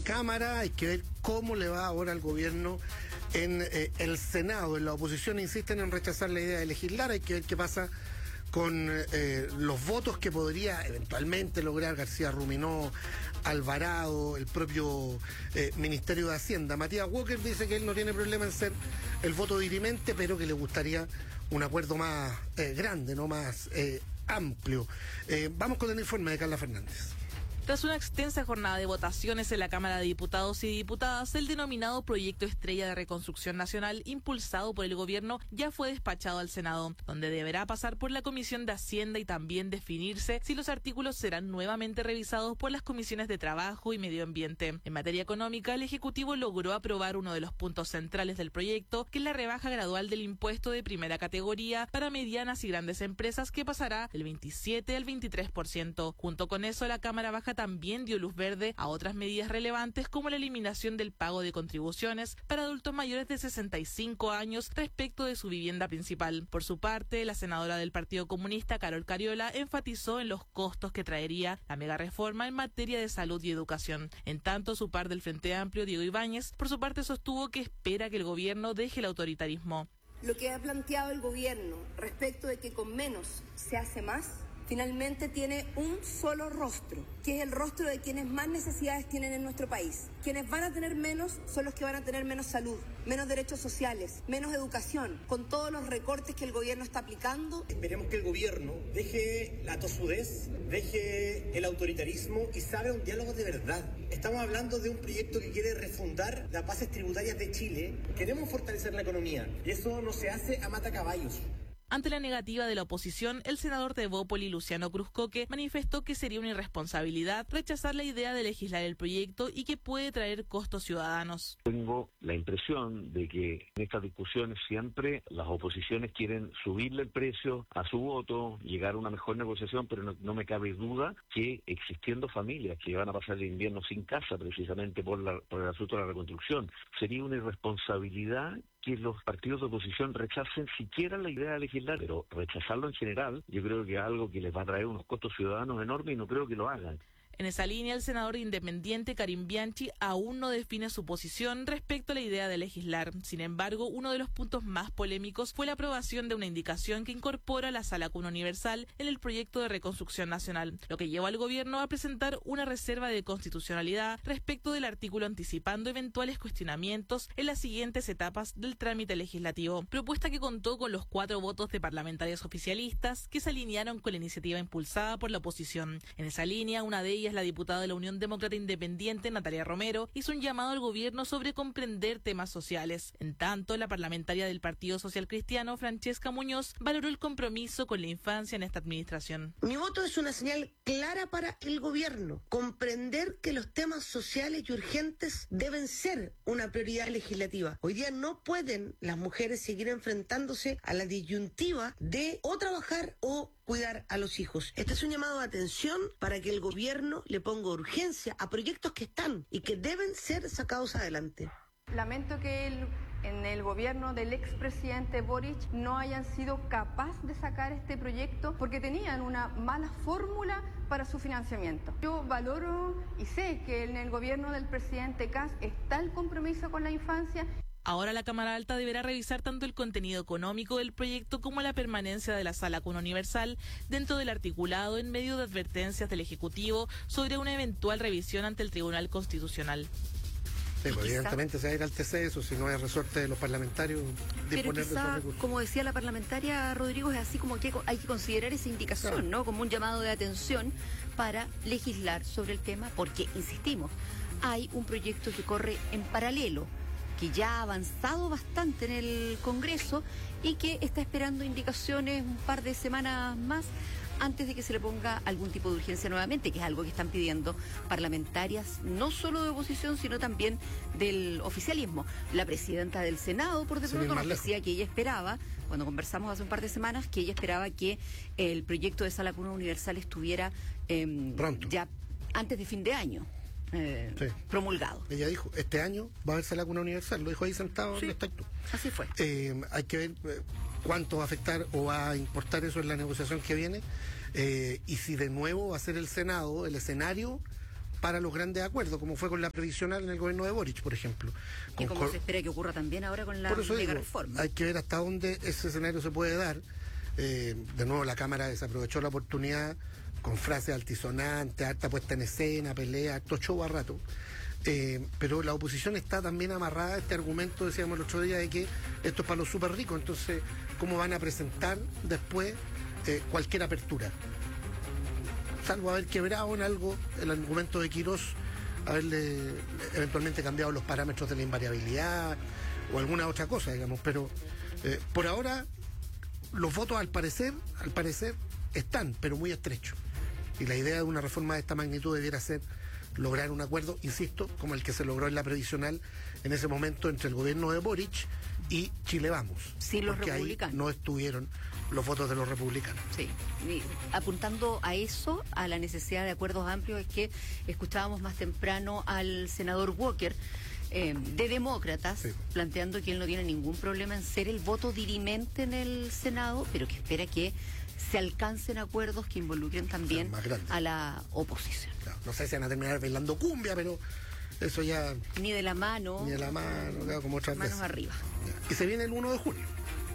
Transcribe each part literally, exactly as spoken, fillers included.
Cámara, hay que ver cómo le va ahora al gobierno en eh, el Senado. En la oposición insisten en rechazar la idea de legislar, hay que ver qué pasa con eh, los votos que podría eventualmente lograr García Ruminó, Alvarado, el propio eh, Ministerio de Hacienda. Matías Walker dice que él no tiene problema en ser el voto dirimente, pero que le gustaría un acuerdo más eh, grande, no más eh, amplio. Eh, vamos con el informe de Carla Fernández. Tras una extensa jornada de votaciones en la Cámara de Diputados y Diputadas, el denominado Proyecto Estrella de Reconstrucción Nacional, impulsado por el gobierno, ya fue despachado al Senado, donde deberá pasar por la Comisión de Hacienda y también definirse si los artículos serán nuevamente revisados por las comisiones de Trabajo y Medio Ambiente. En materia económica, el Ejecutivo logró aprobar uno de los puntos centrales del proyecto, que es la rebaja gradual del impuesto de primera categoría para medianas y grandes empresas, que pasará del veintisiete al veintitrés por ciento. Junto con eso, la Cámara Baja también dio luz verde a otras medidas relevantes, como la eliminación del pago de contribuciones para adultos mayores de sesenta y cinco años respecto de su vivienda principal. Por su parte, la senadora del Partido Comunista, Carol Cariola, enfatizó en los costos que traería la mega reforma en materia de salud y educación. En tanto, su par del Frente Amplio, Diego Ibáñez, por su parte sostuvo que espera que el gobierno deje el autoritarismo. Lo que ha planteado el gobierno respecto de que con menos se hace más, finalmente tiene un solo rostro, que es el rostro de quienes más necesidades tienen en nuestro país. Quienes van a tener menos son los que van a tener menos salud, menos derechos sociales, menos educación, con todos los recortes que el gobierno está aplicando. Esperemos que el gobierno deje la tosudez, deje el autoritarismo y se abra un diálogo de verdad. Estamos hablando de un proyecto que quiere refundar las bases tributarias de Chile. Queremos fortalecer la economía y eso no se hace a matacaballos. Ante la negativa de la oposición, el senador de Bópoli, Luciano Cruzcoque, manifestó que sería una irresponsabilidad rechazar la idea de legislar el proyecto y que puede traer costos ciudadanos. Tengo la impresión de que en estas discusiones siempre las oposiciones quieren subirle el precio a su voto, llegar a una mejor negociación, pero no, no me cabe duda que existiendo familias que van a pasar el invierno sin casa precisamente por, la, por el asunto de la reconstrucción, sería una irresponsabilidad que los partidos de oposición rechacen siquiera la idea de legislar, pero rechazarlo en general, yo creo que es algo que les va a traer unos costos ciudadanos enormes y no creo que lo hagan. En esa línea, el senador independiente Karim Bianchi aún no define su posición respecto a la idea de legislar. Sin embargo, uno de los puntos más polémicos fue la aprobación de una indicación que incorpora la Sala Cuna Universal en el proyecto de reconstrucción nacional, lo que llevó al gobierno a presentar una reserva de constitucionalidad respecto del artículo, anticipando eventuales cuestionamientos en las siguientes etapas del trámite legislativo. Propuesta que contó con los cuatro votos de parlamentarios oficialistas que se alinearon con la iniciativa impulsada por la oposición. En esa línea, una de ellas, la diputada de la Unión Demócrata Independiente, Natalia Romero, hizo un llamado al gobierno sobre comprender temas sociales. En tanto, la parlamentaria del Partido Social Cristiano, Francesca Muñoz, valoró el compromiso con la infancia en esta administración. Mi voto es una señal clara para el gobierno. Comprender que los temas sociales y urgentes deben ser una prioridad legislativa. Hoy día no pueden las mujeres seguir enfrentándose a la disyuntiva de o trabajar o cuidar a los hijos. Este es un llamado de atención para que el gobierno le ponga urgencia a proyectos que están y que deben ser sacados adelante. Lamento que el, en el gobierno del expresidente Boric no hayan sido capaces de sacar este proyecto porque tenían una mala fórmula para su financiamiento. Yo valoro y sé que en el gobierno del presidente Kast está el compromiso con la infancia. Ahora la Cámara Alta deberá revisar tanto el contenido económico del proyecto como la permanencia de la Sala Cuna Universal dentro del articulado, en medio de advertencias del Ejecutivo sobre una eventual revisión ante el Tribunal Constitucional. Sí, pues evidentemente se va a ir al T C eso, si no hay resorte de los parlamentarios. Pero quizá, como decía la parlamentaria Rodrigo, es así como que hay que considerar esa indicación, claro, ¿no? Como un llamado de atención para legislar sobre el tema, porque, insistimos, hay un proyecto que corre en paralelo, que ya ha avanzado bastante en el Congreso y que está esperando indicaciones un par de semanas más antes de que se le ponga algún tipo de urgencia nuevamente, que es algo que están pidiendo parlamentarias, no solo de oposición, sino también del oficialismo. La presidenta del Senado, por de pronto, nos decía que ella esperaba, cuando conversamos hace un par de semanas, que ella esperaba que el proyecto de Sala Cuna Universal estuviera eh, pronto, ya antes de fin de año. Eh, sí. promulgado. Ella dijo, este año va a haber Sala Cuna Universal, lo dijo ahí sentado. Sí, así fue. Eh, hay que ver eh, cuánto va a afectar o va a importar eso en la negociación que viene, eh, y si de nuevo va a ser el Senado el escenario para los grandes acuerdos, como fue con la previsional en el gobierno de Boric, por ejemplo. Y como se espera que ocurra también ahora con la mega reforma. Hay que ver hasta dónde ese escenario se puede dar. Eh, de nuevo, la Cámara desaprovechó la oportunidad con frases altisonantes, harta puesta en escena, pelea, harto show a rato. Eh, pero la oposición está también amarrada a este argumento, decíamos el otro día, de que esto es para los súper ricos. Entonces, ¿cómo van a presentar después eh, cualquier apertura? Salvo haber quebrado en algo el argumento de Quirós, haberle eventualmente cambiado los parámetros de la invariabilidad o alguna otra cosa, digamos. Pero eh, por ahora los votos al parecer, al parecer están, pero muy estrechos. Y la idea de una reforma de esta magnitud debiera ser lograr un acuerdo, insisto, como el que se logró en la previsional en ese momento entre el gobierno de Boric y Chile Vamos. Sí, los porque republicanos. Ahí no estuvieron los votos de los republicanos. Sí, y apuntando a eso, a la necesidad de acuerdos amplios, es que escuchábamos más temprano al senador Walker, eh, de Demócratas, sí, planteando que él no tiene ningún problema en ser el voto dirimente en el Senado, pero que espera que se alcancen acuerdos que involucren también a la oposición. No, no sé si van a terminar bailando cumbia, pero eso ya... Ni de la mano. Ni de la mano, claro, como otras manos veces. Arriba. Y se viene el uno de junio.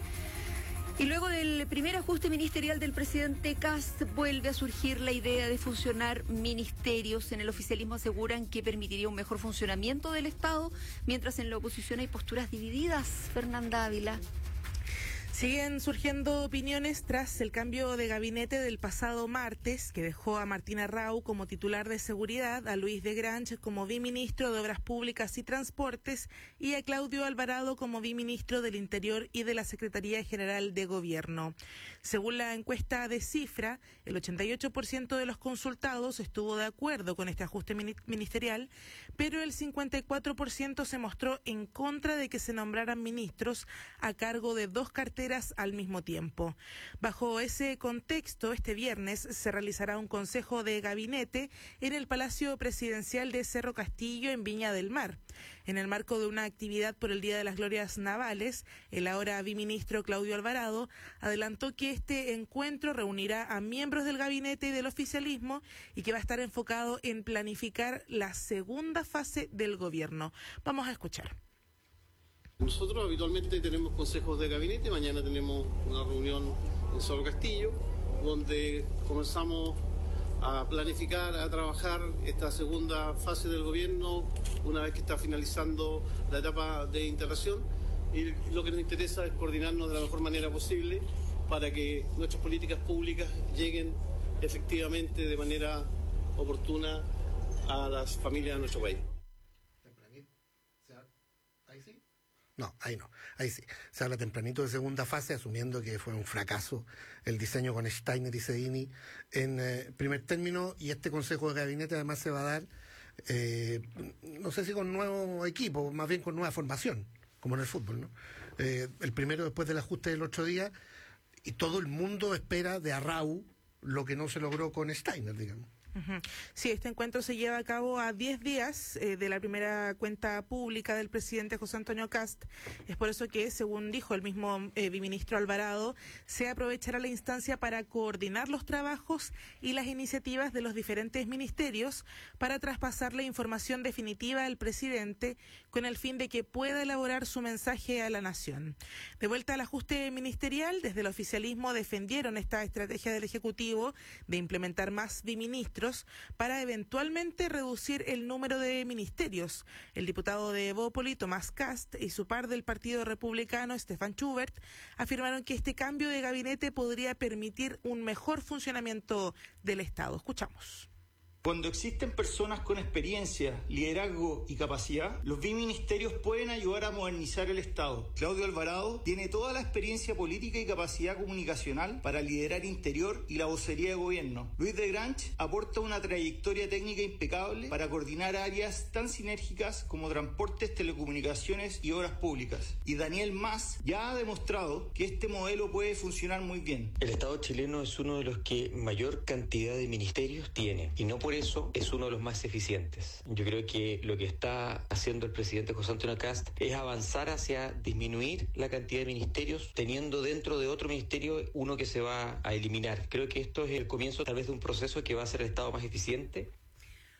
Y luego del primer ajuste ministerial del presidente Kast, vuelve a surgir la idea de fusionar ministerios. En el oficialismo aseguran que permitiría un mejor funcionamiento del Estado, mientras en la oposición hay posturas divididas. Fernanda Ávila. Siguen surgiendo opiniones tras el cambio de gabinete del pasado martes, que dejó a Martina Rau como titular de Seguridad, a Luis de Grange como viceministro de Obras Públicas y Transportes y a Claudio Alvarado como viceministro del Interior y de la Secretaría General de Gobierno. Según la encuesta de Cifra, el ochenta y ocho por ciento de los consultados estuvo de acuerdo con este ajuste ministerial, pero el cincuenta y cuatro por ciento se mostró en contra de que se nombraran ministros a cargo de dos carteras al mismo tiempo. Bajo ese contexto, este viernes se realizará un consejo de gabinete en el Palacio Presidencial de Cerro Castillo, en Viña del Mar. En el marco de una actividad por el Día de las Glorias Navales, el ahora viceministro Claudio Alvarado adelantó que este encuentro reunirá a miembros del gabinete y del oficialismo y que va a estar enfocado en planificar la segunda fase del gobierno. Vamos a escuchar. Nosotros habitualmente tenemos consejos de gabinete, mañana tenemos una reunión en Cerro Castillo, donde comenzamos a planificar, a trabajar esta segunda fase del gobierno, una vez que está finalizando la etapa de integración, y lo que nos interesa es coordinarnos de la mejor manera posible para que nuestras políticas públicas lleguen efectivamente de manera oportuna a las familias de nuestro país. No, ahí no, ahí sí. Se habla tempranito de segunda fase, asumiendo que fue un fracaso el diseño con Steiner y Sedini en eh, primer término, y este consejo de gabinete además se va a dar, eh, no sé si con nuevo equipo, más bien con nueva formación, como en el fútbol, ¿no? Eh, el primero después del ajuste del otro día, y todo el mundo espera de Arrau lo que no se logró con Steiner, digamos. Sí, este encuentro se lleva a cabo a diez días eh, de la primera cuenta pública del presidente José Antonio Kast. Es por eso que, según dijo el mismo eh, viceministro Alvarado, se aprovechará la instancia para coordinar los trabajos y las iniciativas de los diferentes ministerios para traspasar la información definitiva al presidente con el fin de que pueda elaborar su mensaje a la nación. De vuelta al ajuste ministerial, desde el oficialismo defendieron esta estrategia del Ejecutivo de implementar más viceministros para eventualmente reducir el número de ministerios. El diputado de Evópoli, Tomás Kast, y su par del Partido Republicano, Stefan Schubert, afirmaron que este cambio de gabinete podría permitir un mejor funcionamiento del Estado. Escuchamos. Cuando existen personas con experiencia, liderazgo y capacidad, los viceministerios pueden ayudar a modernizar el Estado. Claudio Alvarado tiene toda la experiencia política y capacidad comunicacional para liderar Interior y la vocería de gobierno. Luis de Grange aporta una trayectoria técnica impecable para coordinar áreas tan sinérgicas como transportes, telecomunicaciones y obras públicas. Y Daniel Mas ya ha demostrado que este modelo puede funcionar muy bien. El Estado chileno es uno de los que mayor cantidad de ministerios tiene, y no por eso es uno de los más eficientes. Yo creo que lo que está haciendo el presidente José Antonio Kast es avanzar hacia disminuir la cantidad de ministerios, teniendo dentro de otro ministerio uno que se va a eliminar. Creo que esto es el comienzo tal vez de un proceso que va a hacer el Estado más eficiente.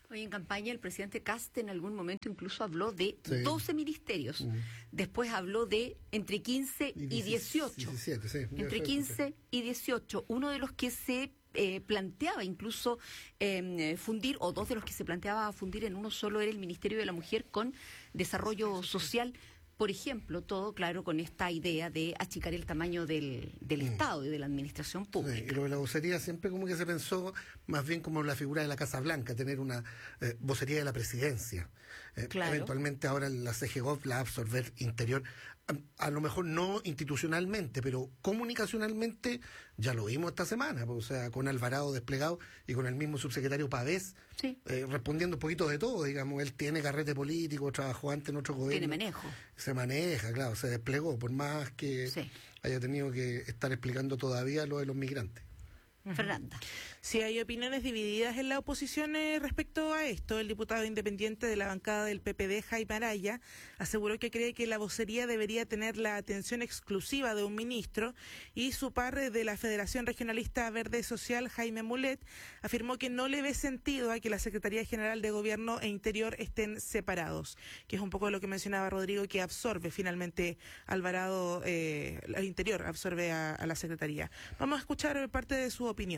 Hoy en campaña el presidente Kast en algún momento incluso habló de Sí. doce ministerios. Mm. Después habló de entre quince y dieciocho. diecisiete, sí. Entre quince y dieciocho. Uno de los que se eh, planteaba incluso eh, fundir, o dos de los que se planteaba fundir en uno solo, era el Ministerio de la Mujer con Desarrollo Social. Por ejemplo, todo claro con esta idea de achicar el tamaño del, del Mm. Estado y de la administración Sí, pública. y lo de la vocería siempre como que se pensó más bien como la figura de la Casa Blanca, tener una eh, vocería de la presidencia. Eh, Claro. Eventualmente ahora la C G Gov la va a absorber interior, a, a lo mejor no institucionalmente, pero comunicacionalmente ya lo vimos esta semana, pues, o sea, con Alvarado desplegado y con el mismo subsecretario Pavés Sí. eh, respondiendo un poquito de todo, digamos, él tiene carrete político, trabajó antes en otro gobierno. Tiene manejo. Se maneja, claro, se desplegó, por más que Sí. haya tenido que estar explicando todavía lo de los migrantes. Fernanda. Sí, hay opiniones divididas en la oposición eh, respecto a esto. El diputado independiente de la bancada del P P D, Jaime Araya, aseguró que cree que la vocería debería tener la atención exclusiva de un ministro, y su par eh, de la Federación Regionalista Verde Social, Jaime Mulet, afirmó que no le ve sentido a que la Secretaría General de Gobierno e Interior estén separados, que es un poco lo que mencionaba Rodrigo, que absorbe finalmente Alvarado, eh, al Interior absorbe a, a la Secretaría. Vamos a escuchar parte de su opinión.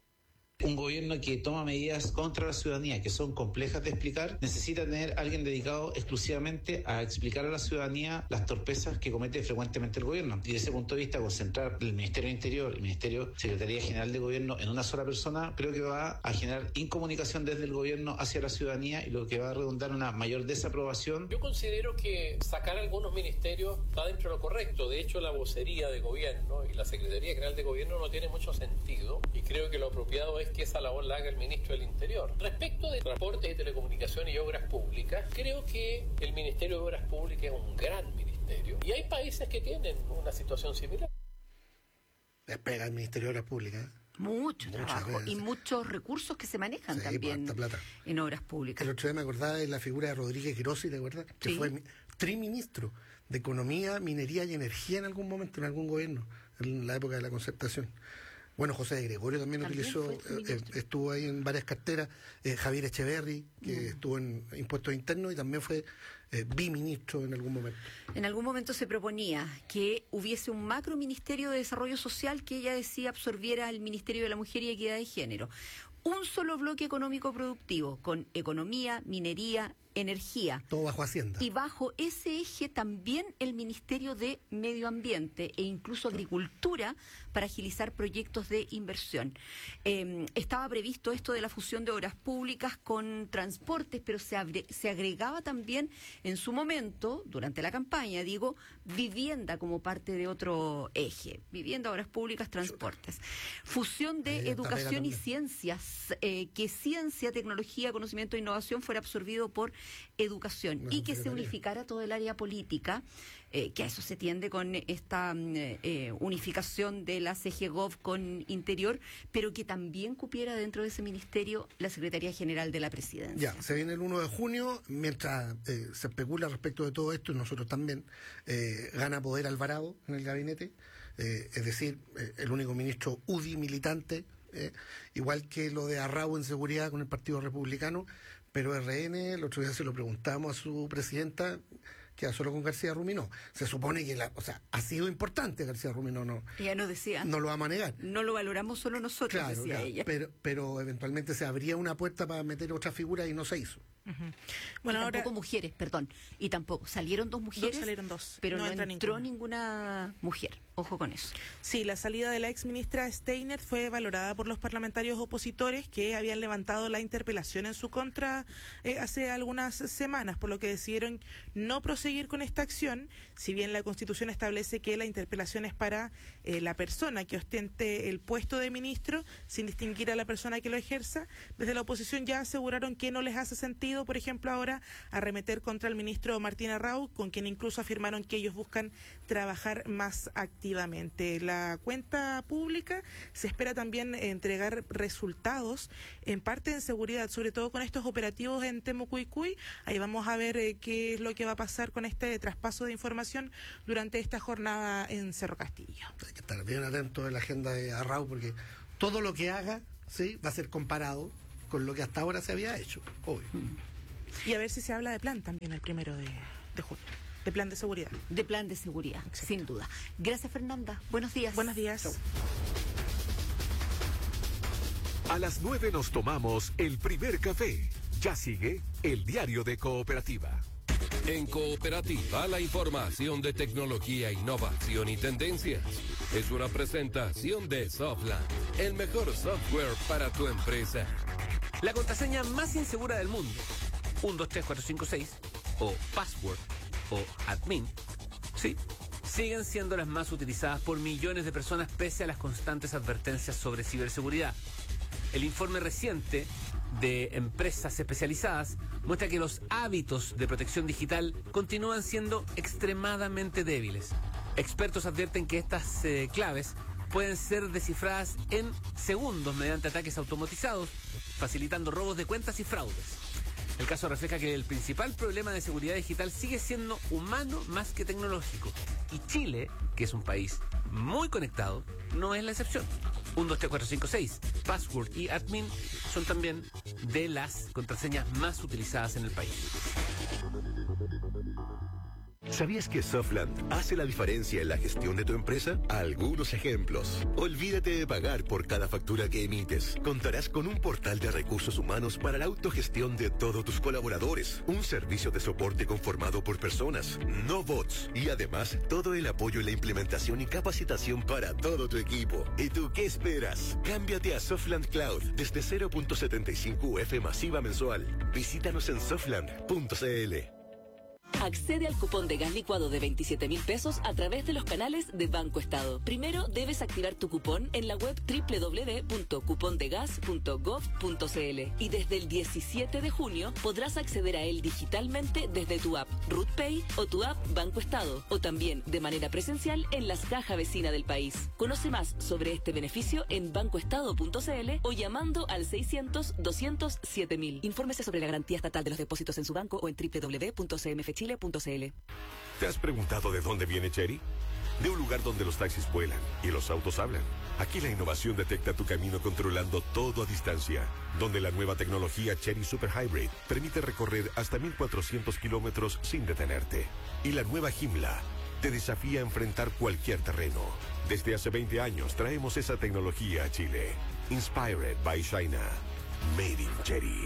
Un gobierno que toma medidas contra la ciudadanía que son complejas de explicar necesita tener a alguien dedicado exclusivamente a explicar a la ciudadanía las torpezas que comete frecuentemente el gobierno. Y desde ese punto de vista, concentrar el Ministerio del Interior, el Ministerio Secretaría General de Gobierno en una sola persona, creo que va a generar incomunicación desde el gobierno hacia la ciudadanía, y lo que va a redundar en una mayor desaprobación. Yo considero que sacar algunos ministerios está dentro de lo correcto. De hecho, la vocería de gobierno y la Secretaría General de Gobierno no tiene mucho sentido, y creo que lo apropiado es que esa labor la haga el ministro del Interior. Respecto de transportes y telecomunicaciones y obras públicas, creo que el Ministerio de Obras Públicas es un gran ministerio, y hay países que tienen una situación similar. Despega el Ministerio de Obras Públicas. ¿eh? Mucho Muchas trabajo veces. y muchos recursos que se manejan Sí, también pues, harta plata. en obras públicas. El otro día me acordaba de la figura de Rodríguez Girosi, ¿te acuerdas? Que Sí. fue mi- triministro de Economía, Minería y Energía en algún momento, en algún gobierno, en la época de la Concertación. Bueno, José de Gregorio también, También utilizó, fue eh, triministro. eh, estuvo ahí en varias carteras, eh, Javier Echeverry, que Mm. estuvo en Impuestos Internos y también fue eh, biministro en algún momento. En algún momento se proponía que hubiese un macro ministerio de desarrollo social que ella decía absorbiera el Ministerio de la Mujer y Equidad de Género. Un solo bloque económico productivo con economía, minería, energía. Todo bajo Hacienda. Y bajo ese eje también el Ministerio de Medio Ambiente e incluso Agricultura para agilizar proyectos de inversión. Eh, estaba previsto esto de la fusión de obras públicas con transportes, pero se, abre- se agregaba también en su momento, durante la campaña, digo, vivienda como parte de otro eje. Vivienda, obras públicas, transportes. Fusión de Ahí está educación pega y también. ciencias, eh, que ciencia, tecnología, conocimiento e innovación fuera absorbido por educación Una y que se secretaría. unificara todo el área política, eh, que a eso se tiende con esta mm, eh, unificación de la C G Gov con Interior, pero que también cupiera dentro de ese ministerio la Secretaría General de la Presidencia. Ya, se viene el uno de junio, mientras eh, se especula respecto de todo esto, y nosotros también, eh, gana poder Alvarado en el gabinete, eh, es decir, eh, el único ministro U D I militante, eh, igual que lo de Arrau en seguridad con el Partido Republicano, pero R N, el otro día se lo preguntamos a su presidenta, queda solo con García Ruminó. Se supone que, la, o sea, ha sido importante García Ruminó, no, Ella nos decía, no lo vamos a negar. no lo valoramos solo nosotros, Claro, decía claro, ella. pero, pero eventualmente se abría una puerta para meter otra figura y no se hizo. Bueno, y ahora tampoco mujeres, perdón. Y tampoco, salieron dos mujeres, Dos salieron dos, pero no no, entra entró ninguna. ninguna mujer. Ojo con eso. sí, la salida de la ex ministra Steiner fue valorada por los parlamentarios opositores que habían levantado la interpelación en su contra eh, hace algunas semanas, por lo que decidieron no proseguir con esta acción, si bien la Constitución establece que la interpelación es para eh, la persona que ostente el puesto de ministro, sin distinguir a la persona que lo ejerza. Desde la oposición ya aseguraron que no les hace sentido, por ejemplo, ahora arremeter contra el ministro Martín Arrau, con quien incluso afirmaron que ellos buscan trabajar más activamente. La cuenta pública se espera también entregar resultados, en parte en seguridad, sobre todo con estos operativos en Temucuicui. Ahí vamos a ver eh, qué es lo que va a pasar con este traspaso de información durante esta jornada en Cerro Castillo. Hay que estar bien atento de la agenda de Arrau porque todo lo que haga, sí, va a ser comparado con lo que hasta ahora se había hecho, obvio. Y a ver si se habla de plan también el primero de, de junio. De plan de seguridad. De plan de seguridad, exacto. Sin duda. Gracias, Fernanda. Buenos días. Buenos días. Chau. A las nueve nos tomamos el primer café. Ya sigue el diario de Cooperativa. En Cooperativa, la información de tecnología, innovación y tendencias. Es una presentación de Softland, el mejor software para tu empresa. La contraseña más insegura del mundo, uno dos tres cuatro cinco seis, o password, o admin, sí, siguen siendo las más utilizadas por millones de personas pese a las constantes advertencias sobre ciberseguridad. El informe reciente de empresas especializadas muestra que los hábitos de protección digital continúan siendo extremadamente débiles. Expertos advierten que estas eh, claves pueden ser descifradas en segundos mediante ataques automatizados, facilitando robos de cuentas y fraudes. El caso refleja que el principal problema de seguridad digital sigue siendo humano más que tecnológico. Y Chile, que es un país muy conectado, no es la excepción. uno dos tres cuatro cinco seis, password y admin son también de las contraseñas más utilizadas en el país. ¿Sabías que Softland hace la diferencia en la gestión de tu empresa? Algunos ejemplos. Olvídate de pagar por cada factura que emites. Contarás con un portal de recursos humanos para la autogestión de todos tus colaboradores. Un servicio de soporte conformado por personas, no bots. Y además, todo el apoyo en la implementación y capacitación para todo tu equipo. ¿Y tú qué esperas? Cámbiate a Softland Cloud desde cero punto setenta y cinco U F masiva mensual. Visítanos en softland punto c l. Accede al cupón de gas licuado de veintisiete mil pesos a través de los canales de Banco Estado. Primero debes activar tu cupón en la web doble u doble u doble u punto cupondegas punto gov punto c l y desde el diecisiete de junio podrás acceder a él digitalmente desde tu app RootPay o tu app Banco Estado o también de manera presencial en las cajas vecinas del país. Conoce más sobre este beneficio en bancoestado punto c l o llamando al seiscientos, doscientos, siete mil. Infórmese sobre la garantía estatal de los depósitos en su banco o en doble u doble u doble u punto c m f chile punto c l. ¿Te has preguntado de dónde viene Chery? De un lugar donde los taxis vuelan y los autos hablan. Aquí la innovación detecta tu camino controlando todo a distancia. Donde la nueva tecnología Chery Super Hybrid permite recorrer hasta mil cuatrocientos kilómetros sin detenerte. Y la nueva Joomla te desafía a enfrentar cualquier terreno. Desde hace veinte años traemos esa tecnología a Chile. Inspired by China. Made in Chery.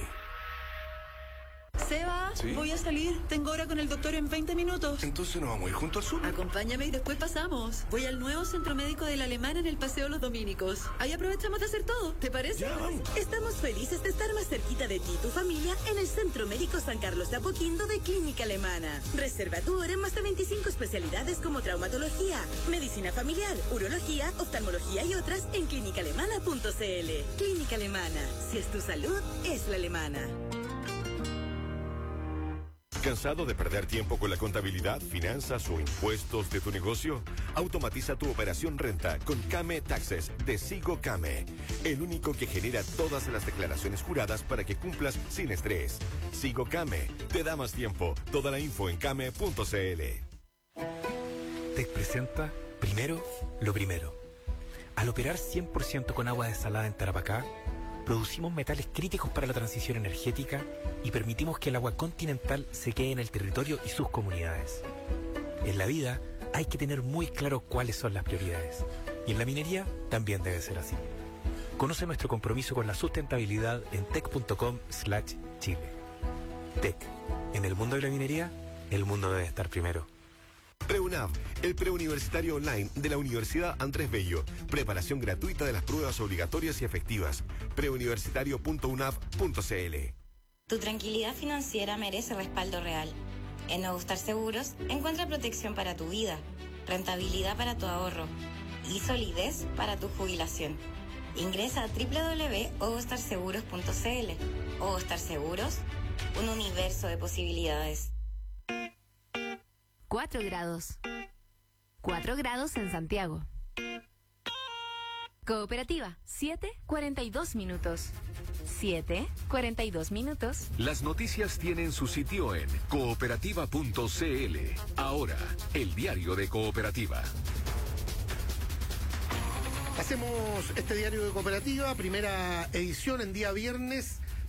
Seba, ¿sí? Voy a salir. Tengo hora con el doctor en veinte minutos. Entonces nos vamos a ir junto al sur. Acompáñame y después pasamos. Voy al nuevo centro médico de la Alemana en el Paseo Los Dominicos. Ahí aprovechamos de hacer todo. ¿Te parece? Ya, vamos. Estamos felices de estar más cerquita de ti y tu familia en el Centro Médico San Carlos de Apoquindo de Clínica Alemana. Reserva tu hora en más de veinticinco especialidades como traumatología, medicina familiar, urología, oftalmología y otras en clínica alemana punto c l. Clínica Alemana. Si es tu salud, es la alemana. ¿Cansado de perder tiempo con la contabilidad, finanzas o impuestos de tu negocio? Automatiza tu operación renta con Came Taxes de Sigo Came, el único que genera todas las declaraciones juradas para que cumplas sin estrés. Sigo Came, te da más tiempo. Toda la info en came punto c l. Tec presenta Primero lo Primero. Al operar cien por ciento con agua desalada en Tarapacá, producimos metales críticos para la transición energética y permitimos que el agua continental se quede en el territorio y sus comunidades. En la vida hay que tener muy claro cuáles son las prioridades. Y en la minería también debe ser así. Conoce nuestro compromiso con la sustentabilidad en tec punto com slash chile. Tec. En el mundo de la minería, el mundo debe estar primero. PreUNAV, el preuniversitario online de la Universidad Andrés Bello. Preparación gratuita de las pruebas obligatorias y efectivas. preuniversitario punto u n a v punto c l. Tu tranquilidad financiera merece respaldo real. En Nuevo Star Seguros encuentra protección para tu vida, rentabilidad para tu ahorro y solidez para tu jubilación. Ingresa a doble u doble u doble u punto ovostar seguros punto c l. Ovostar Seguros, un universo de posibilidades. Cuatro grados. Cuatro grados en Santiago. Cooperativa, siete cuarenta y dos minutos. siete cuarenta y dos minutos. Las noticias tienen su sitio en cooperativa punto c l. Ahora, el diario de Cooperativa. Hacemos este diario de Cooperativa, primera edición en día viernes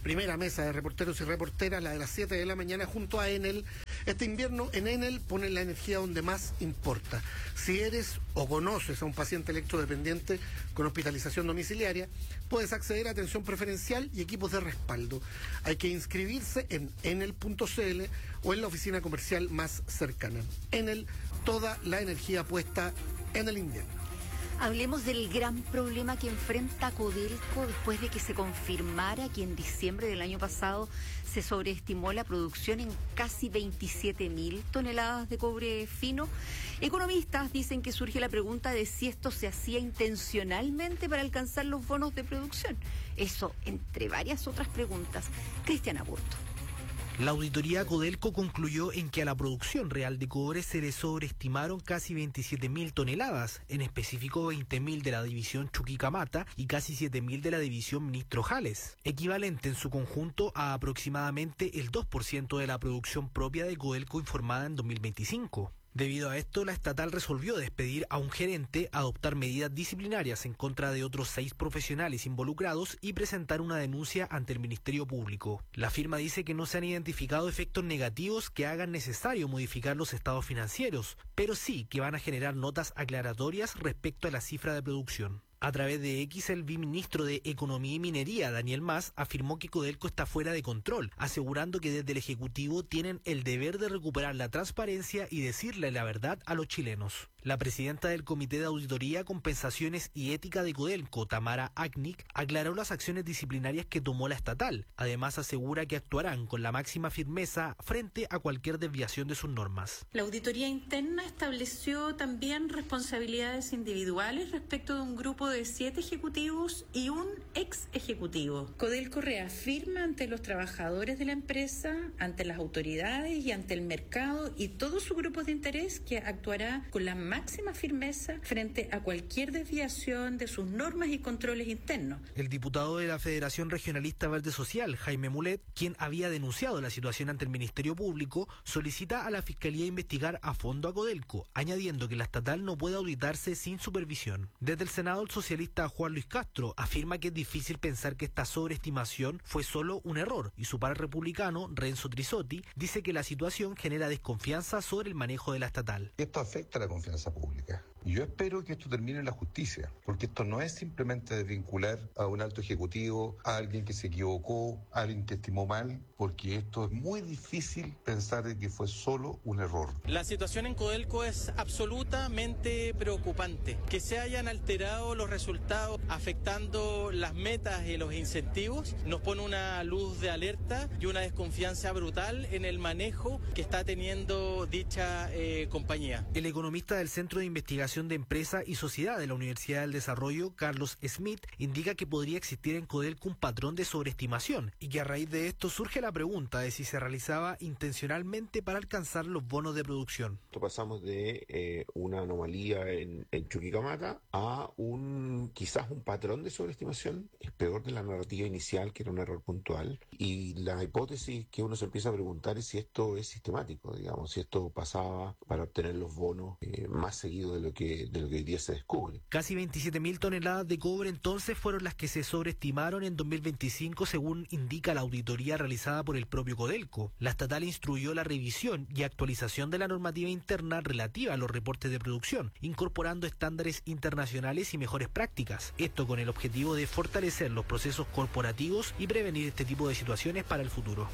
primera mesa de reporteros y reporteras, la de las siete de la mañana, junto a Enel. Este invierno en Enel ponen la energía donde más importa. Si eres o conoces a un paciente electrodependiente con hospitalización domiciliaria, puedes acceder a atención preferencial y equipos de respaldo. Hay que inscribirse en enel punto c l o en la oficina comercial más cercana. Enel, toda la energía puesta en el invierno. Hablemos del gran problema que enfrenta Codelco después de que se confirmara que en diciembre del año pasado se sobreestimó la producción en casi veintisiete mil toneladas de cobre fino. Economistas dicen que surge la pregunta de si esto se hacía intencionalmente para alcanzar los bonos de producción. Eso, entre varias otras preguntas. Cristian Aburto. La auditoría Codelco concluyó en que a la producción real de cobre se le sobreestimaron casi veintisiete mil toneladas, en específico veinte mil de la división Chuquicamata y casi siete mil de la división Ministro Jales, equivalente en su conjunto a aproximadamente el dos por ciento de la producción propia de Codelco informada en dos mil veinticinco. Debido a esto, la estatal resolvió despedir a un gerente, adoptar medidas disciplinarias en contra de otros seis profesionales involucrados y presentar una denuncia ante el Ministerio Público. La firma dice que no se han identificado efectos negativos que hagan necesario modificar los estados financieros, pero sí que van a generar notas aclaratorias respecto a la cifra de producción. A través de X, el viceministro de Economía y Minería, Daniel Mas, afirmó que Codelco está fuera de control, asegurando que desde el Ejecutivo tienen el deber de recuperar la transparencia y decirle la verdad a los chilenos. La presidenta del Comité de Auditoría, Compensaciones y Ética de Codelco, Tamara Aknik, aclaró las acciones disciplinarias que tomó la estatal. Además, asegura que actuarán con la máxima firmeza frente a cualquier desviación de sus normas. La auditoría interna estableció también responsabilidades individuales respecto de un grupo de de siete ejecutivos y un ex ejecutivo. Codelco reafirma ante los trabajadores de la empresa, ante las autoridades y ante el mercado y todo su grupo de interés que actuará con la máxima firmeza frente a cualquier desviación de sus normas y controles internos. El diputado de la Federación Regionalista Verde Social, Jaime Mulet, quien había denunciado la situación ante el Ministerio Público, solicita a la Fiscalía investigar a fondo a Codelco, añadiendo que la estatal no puede auditarse sin supervisión. Desde el Senado, el socialista Juan Luis Castro afirma que es difícil pensar que esta sobreestimación fue solo un error, y su par republicano, Renzo Trisotti, dice que la situación genera desconfianza sobre el manejo de la estatal. Esto afecta a la confianza pública. Y yo espero que esto termine en la justicia, porque esto no es simplemente desvincular a un alto ejecutivo, a alguien que se equivocó, a alguien que estimó mal, porque esto es muy difícil pensar de que fue solo un error. La situación en Codelco es absolutamente preocupante. Que se hayan alterado los resultados afectando las metas y los incentivos nos pone una luz de alerta y una desconfianza brutal en el manejo que está teniendo dicha eh, compañía. El economista del Centro de Investigación de Empresa y Sociedad de la Universidad del Desarrollo, Carlos Smith, indica que podría existir en Codelco un patrón de sobreestimación y que a raíz de esto surge la pregunta de si se realizaba intencionalmente para alcanzar los bonos de producción. Pasamos de eh, una anomalía en, en Chuquicamata a un quizás un patrón de sobreestimación. Es peor de la narrativa inicial, que era un error puntual, y la hipótesis que uno se empieza a preguntar es si esto es sistemático, digamos, si esto pasaba para obtener los bonos eh, más seguido de lo que de lo que hoy día se descubre. Casi veintisiete mil toneladas de cobre entonces fueron las que se sobreestimaron en dos mil veinticinco, según indica la auditoría realizada por el propio Codelco. La estatal instruyó la revisión y actualización de la normativa interna relativa a los reportes de producción, incorporando estándares internacionales y mejores prácticas. Esto con el objetivo de fortalecer los procesos corporativos y prevenir este tipo de situaciones para el futuro.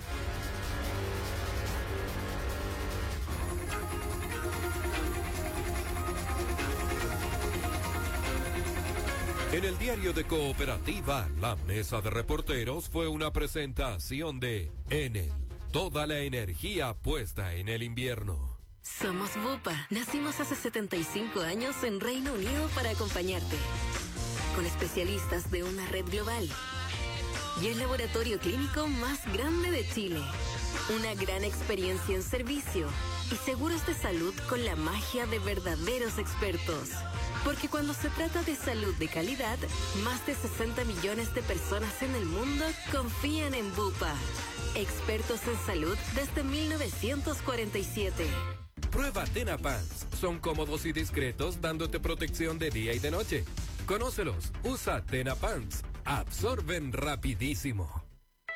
En el diario de Cooperativa, la mesa de reporteros fue una presentación de Enel. Toda la energía puesta en el invierno. Somos Bupa. Nacimos hace setenta y cinco años en Reino Unido para acompañarte. Con especialistas de una red global. Y el laboratorio clínico más grande de Chile. Una gran experiencia en servicio. Y seguros de salud con la magia de verdaderos expertos. Porque cuando se trata de salud de calidad, más de sesenta millones de personas en el mundo confían en Bupa. Expertos en salud desde mil novecientos cuarenta y siete. Prueba Tena Pants. Son cómodos y discretos, dándote protección de día y de noche. Conócelos. Usa Tena Pants. Absorben rapidísimo.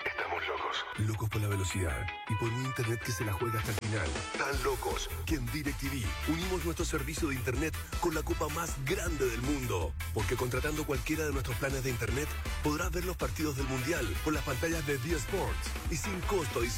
Locos por la velocidad y por un internet que se la juega hasta el final. Tan locos que en DirecTV unimos nuestro servicio de internet con la copa más grande del mundo. Porque contratando cualquiera de nuestros planes de internet podrás ver los partidos del Mundial por las pantallas de D Sports y sin costo adicional.